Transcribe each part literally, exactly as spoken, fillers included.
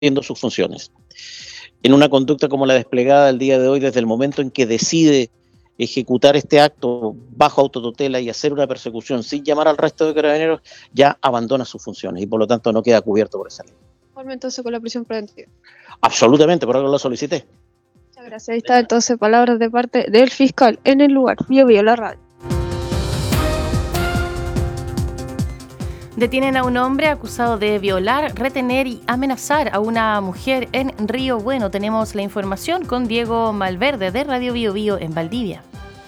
cumpliendo sus funciones. En una conducta como la desplegada el día de hoy, desde el momento en que decide ejecutar este acto bajo autotutela y hacer una persecución sin llamar al resto de carabineros, ya abandona sus funciones y por lo tanto no queda cubierto por esa ley. Conforme entonces con la prisión preventiva. Absolutamente, por algo lo solicité. Muchas gracias. Ahí está entonces palabras de parte del fiscal en el lugar. Yo vi la radio. Detienen a un hombre acusado de violar, retener y amenazar a una mujer en Río Bueno. Tenemos la información con Diego Malverde de Radio Bio Bio en Valdivia.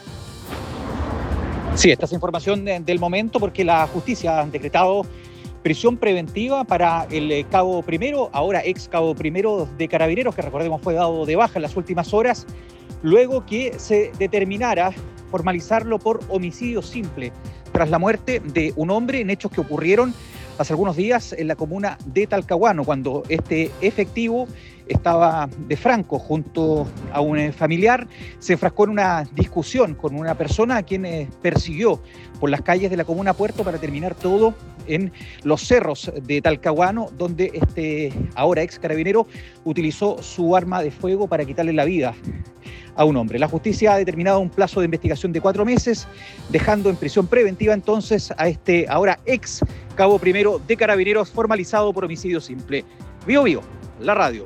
Sí, esta es información del momento porque la justicia ha decretado prisión preventiva para el cabo primero, ahora ex cabo primero de Carabineros, que recordemos fue dado de baja en las últimas horas, luego que se determinara formalizarlo por homicidio simple tras la muerte de un hombre en hechos que ocurrieron hace algunos días en la comuna de Talcahuano, cuando este efectivo estaba de franco junto a un familiar, se enfrascó en una discusión con una persona a quien persiguió por las calles de la comuna Puerto para terminar todo en los cerros de Talcahuano, donde este ahora ex carabinero utilizó su arma de fuego para quitarle la vida a un hombre. La justicia ha determinado un plazo de investigación de cuatro meses, dejando en prisión preventiva entonces a este ahora ex cabo primero de Carabineros formalizado por homicidio simple. Bio Bio, la radio.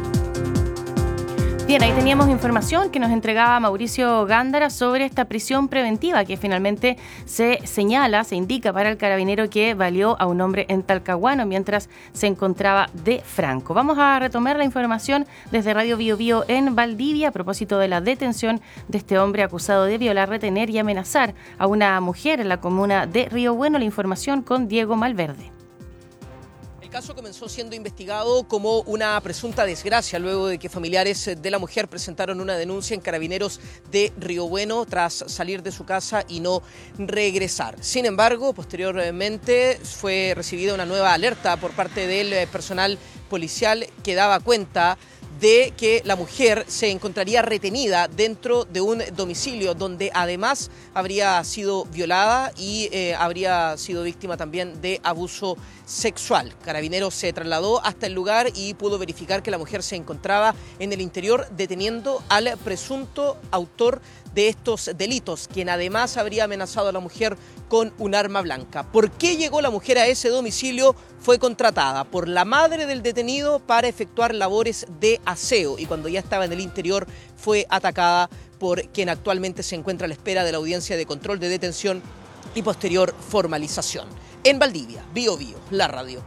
Bien, ahí teníamos información que nos entregaba Mauricio Gándara sobre esta prisión preventiva que finalmente se señala, se indica para el carabinero que valió a un hombre en Talcahuano mientras se encontraba de franco. Vamos a retomar la información desde Radio Bio Bio en Valdivia a propósito de la detención de este hombre acusado de violar, retener y amenazar a una mujer en la comuna de Río Bueno. La información con Diego Malverde. El caso comenzó siendo investigado como una presunta desgracia luego de que familiares de la mujer presentaron una denuncia en Carabineros de Río Bueno tras salir de su casa y no regresar. Sin embargo, posteriormente fue recibida una nueva alerta por parte del personal policial que daba cuenta de que la mujer se encontraría retenida dentro de un domicilio donde además habría sido violada y eh, habría sido víctima también de abuso sexual. Carabineros se trasladó hasta el lugar y pudo verificar que la mujer se encontraba en el interior deteniendo al presunto autor de estos delitos, quien además habría amenazado a la mujer con un arma blanca. ¿Por qué llegó la mujer a ese domicilio? Fue contratada por la madre del detenido para efectuar labores de aseo y cuando ya estaba en el interior fue atacada por quien actualmente se encuentra a la espera de la audiencia de control de detención y posterior formalización. En Valdivia, Bio Bio, la radio.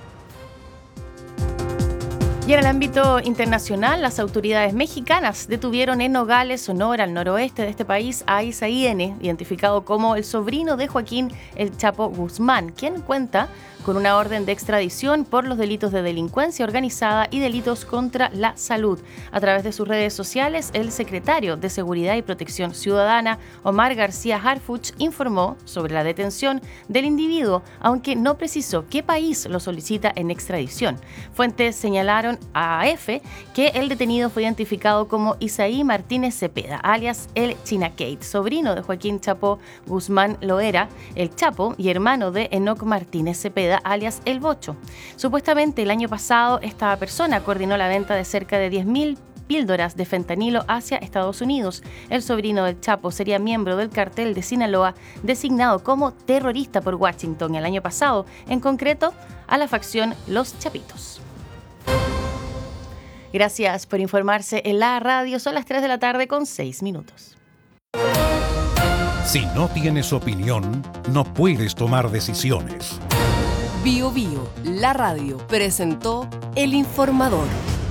Y en el ámbito internacional, las autoridades mexicanas detuvieron en Nogales, Sonora, al noroeste de este país, a Isaí N., identificado como el sobrino de Joaquín El Chapo Guzmán, quien cuenta con una orden de extradición por los delitos de delincuencia organizada y delitos contra la salud. A través de sus redes sociales, el secretario de Seguridad y Protección Ciudadana, Omar García Harfuch, informó sobre la detención del individuo, aunque no precisó qué país lo solicita en extradición. Fuentes señalaron a A F que el detenido fue identificado como Isaí Martínez Cepeda, alias El Chinacate, sobrino de Joaquín Chapo Guzmán Loera, El Chapo, y hermano de Enoc Martínez Cepeda, alias El Bocho. Supuestamente el año pasado esta persona coordinó la venta de cerca de diez mil píldoras de fentanilo hacia Estados Unidos. El sobrino del Chapo sería miembro del cartel de Sinaloa, designado como terrorista por Washington el año pasado, en concreto a la facción Los Chapitos. Gracias por informarse en la radio. Son las tres de la tarde con seis minutos. Si no tienes opinión, no puedes tomar decisiones. Bio Bio, la radio, presentó El Informador.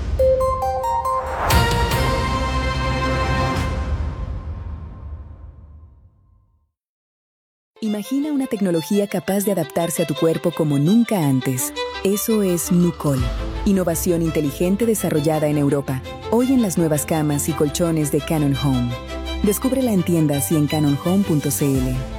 Imagina una tecnología capaz de adaptarse a tu cuerpo como nunca antes. Eso es Nucol. Innovación inteligente desarrollada en Europa. Hoy en las nuevas camas y colchones de Canon Home. Descúbrela en tiendas y en canon home punto c l.